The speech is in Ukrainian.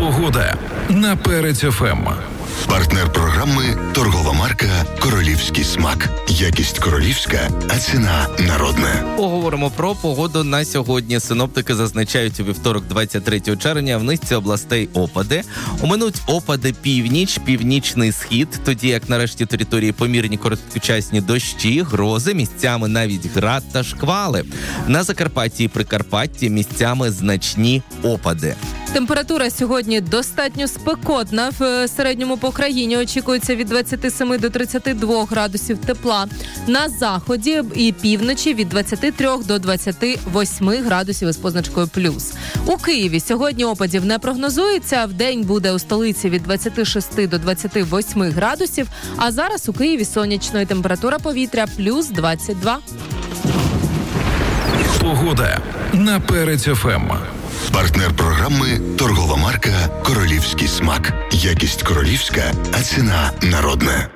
Погода на Перець ФМ. Партнер програми – торгова марка «Королівський смак». Якість королівська, а ціна народна. Поговоримо про погоду на сьогодні. Синоптики зазначають у вівторок 23 червня в низці областей опади. Оминуть опади північ, північний схід, тоді як на решті території помірні короткочасні дощі, грози, місцями навіть град та шквали. На Закарпатті і Прикарпатті місцями значні опади. Температура сьогодні достатньо спекотна. В середньому по країні очікується від 27 до 32 градусів тепла. На заході і півночі від 23 до 28 градусів із позначкою плюс. У Києві сьогодні опадів не прогнозується. Вдень буде у столиці від 26 до 28 градусів. А зараз у Києві сонячно і температура повітря плюс 22. Погода на Перець ФМ. Партнер програми – торгова марка «Королівський смак». Якість королівська, а ціна народна.